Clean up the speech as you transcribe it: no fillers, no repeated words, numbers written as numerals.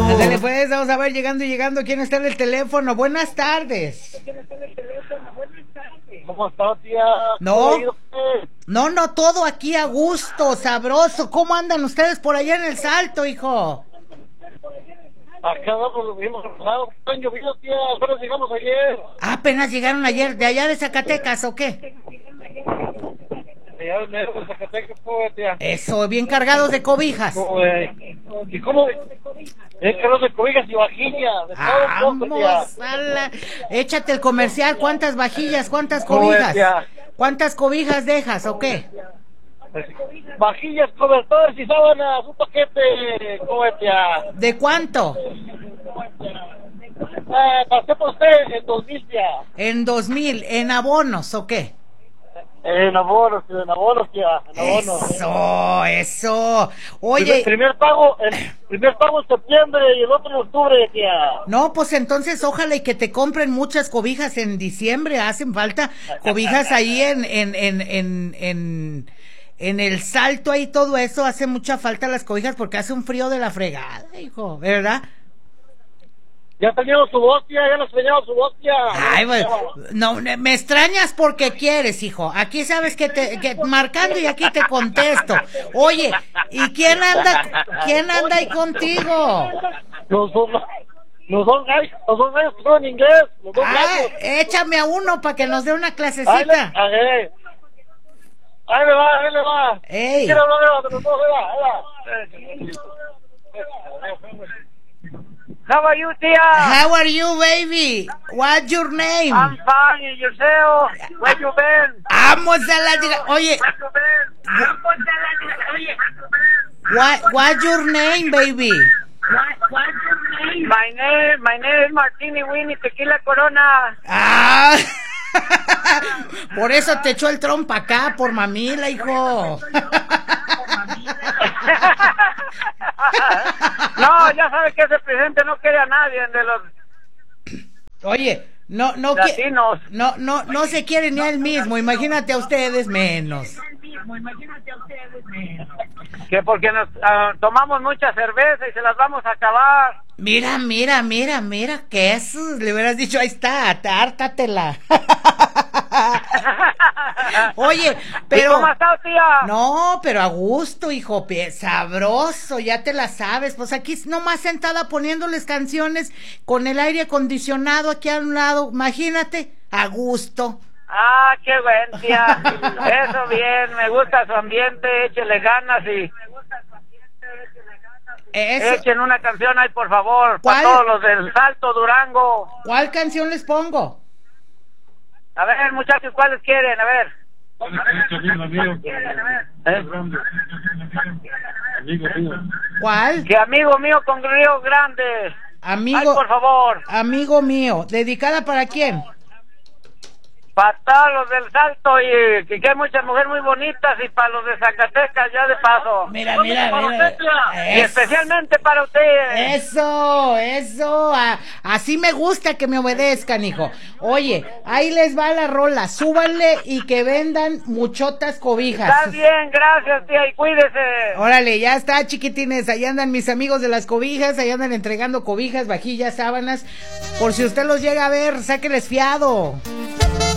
Ándale pues, vamos a ver, llegando, ¿quién está en el teléfono? Buenas tardes. ¿Cómo está, tía? No, todo aquí a gusto, sabroso. ¿Cómo andan ustedes por allá en el Salto, hijo? Acá vamos, lo vimos pasado. Han llovido, tía. Apenas llegamos ayer. Apenas llegaron ayer, ¿de allá de Zacatecas o qué? Allá de Zacatecas, tía. Eso, bien cargados de cobijas. ¿Y cómo? Bien cargados de cobijas y vajillas. De todo un poco, tía. Échate el comercial. ¿Cuántas vajillas? ¿Cuántas cobijas? ¿Cuántas cobijas dejas o qué? Vajillas, cobertores y sábanas, un paquete, tía. ¿De cuánto? Pasé por usted en 2000, tía. En 2000, ¿en abonos o qué? En abonos, tía. En abonos. Eso. Oye. El primer pago en septiembre y el otro en octubre, tía. No, pues entonces ojalá y que te compren muchas cobijas en diciembre. Hacen falta cobijas ahí en el Salto, ahí todo eso. Hace mucha falta las cobijas porque hace un frío de la fregada, hijo, ¿verdad? Ya teníamos su voz, tía, ya nos teníamos su voz, tía. Ay, pues, no, me extrañas porque quieres, hijo. Aquí sabes que marcando y aquí te contesto. Oye, ¿y quién anda ahí contigo? Los dos gallos que son en inglés. Los dos gallos. Échame a uno para que nos dé una clasecita. Ahí le va. Ey. Quiero hablar de los dos, ahí va. How are you, tia? How are you, baby? What's your name? I'm fine, and yourself? Where you been? Vamos a la... Oye. What's your name, baby? What's your name? My name is Martini Winnie Tequila Corona. Por eso te echó el trompa acá, por mamila, hijo. No, ya sabes que ese presidente no quiere a nadie de los... Oye, no latinos. No se quiere ni a él mismo, imagínate a ustedes menos. Que porque nos tomamos mucha cerveza y se las vamos a acabar. Mira, que eso, le hubieras dicho, ahí está, hártatela. Oye, pero... ¿Cómo estás, tía? No, pero a gusto, hijo, sabroso, ya te la sabes. Pues aquí nomás sentada poniéndoles canciones con el aire acondicionado aquí a un lado, imagínate, a gusto. Ah, qué buen, tía. Eso bien, me gusta su ambiente, échele ganas y... Echen una canción ahí, por favor, para todos los del Salto, Durango. ¿Cuál canción les pongo? A ver, muchachos, ¿cuáles quieren? A ver. ¿Cuál? Que amigo mío con Río Grande. Amigo, ay, por favor. Amigo mío, ¿dedicada para quién? Para todos los del Salto y que hay muchas mujeres muy bonitas y para los de Zacatecas ya de paso. Mira. Y especialmente para usted. Eso. Así me gusta que me obedezcan, hijo. Oye, ahí les va la rola. Súbanle y que vendan muchotas cobijas. Está bien, gracias, tía, y cuídese. Órale, ya está, chiquitines. Ahí andan mis amigos de las cobijas. Ahí andan entregando cobijas, vajillas, sábanas. Por si usted los llega a ver, sáqueles fiado.